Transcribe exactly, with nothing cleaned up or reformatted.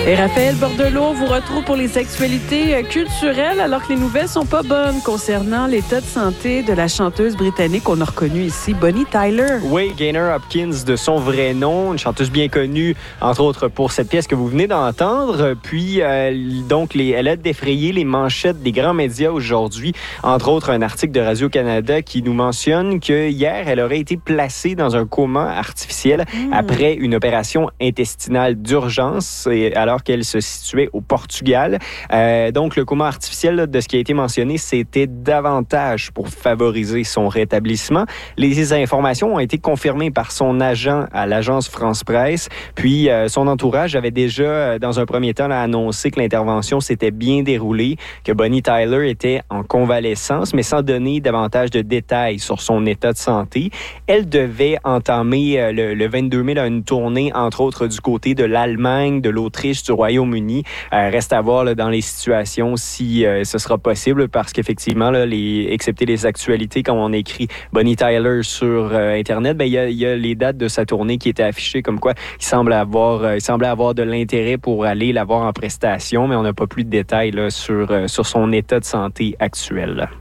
Et Raphaël Bordelot vous retrouve pour les actualités culturelles alors que les nouvelles sont pas bonnes concernant l'état de santé de la chanteuse britannique qu'on a reconnue ici, Bonnie Tyler. Oui, Gaynor Hopkins de son vrai nom, une chanteuse bien connue, entre autres pour cette pièce que vous venez d'entendre. Puis, euh, donc, les, elle a défrayé les manchettes des grands médias aujourd'hui, entre autres un article de Radio-Canada qui nous mentionne que hier, elle aurait été placée dans un coma artificiel mmh. après une opération intestinale d'urgence, et alors qu'elle se situait au Portugal. Euh, donc, le coma artificiel, là, de ce qui a été mentionné, c'était davantage pour favoriser son rétablissement. Les informations ont été confirmées par son agent à l'agence France-Presse. Puis, euh, son entourage avait déjà, euh, dans un premier temps, là, annoncé que l'intervention s'était bien déroulée, que Bonnie Tyler était en convalescence, mais sans donner davantage de détails sur son état de santé. Elle devait entamer euh, le, le vingt-deux mai là, une tournée, entre autres, du côté de l'Allemagne, de l'Autriche, du Royaume-Uni. Euh, reste à voir là, dans les situations si euh, ce sera possible parce qu'effectivement, là, les, excepté les actualités, quand on écrit Bonnie Tyler sur euh, Internet, ben, il y a, y a les dates de sa tournée qui étaient affichées comme quoi il semble avoir, euh, il semblait avoir de l'intérêt pour aller la voir en prestation, mais on n'a pas plus de détails là, sur, euh, sur son état de santé actuel.